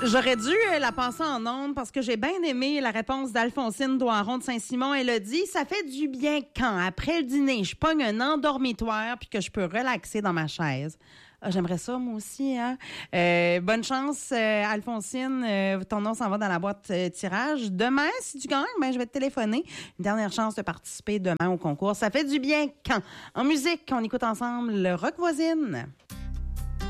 J'aurais dû la passer en ondes parce que j'ai bien aimé la réponse d'Alphonsine Doiron de Saint-Simon. Elle a dit « Ça fait du bien quand, après le dîner, je pogne un endormitoire puis que je peux relaxer dans ma chaise. » J'aimerais ça, moi aussi. Hein? Bonne chance, Alphonsine. Ton nom s'en va dans la boîte tirage. Demain, si tu gagnes, je vais te téléphoner. Une dernière chance de participer demain au concours. Ça fait du bien quand. En musique, on écoute ensemble le Rock Voisine.